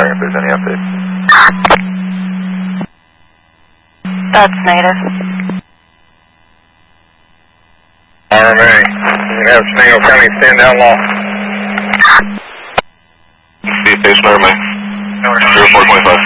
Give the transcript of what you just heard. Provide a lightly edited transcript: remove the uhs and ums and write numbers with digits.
firing if there's any updates. That's native. RMA, you can have Shenango County stand down low. See station RMA. 0425.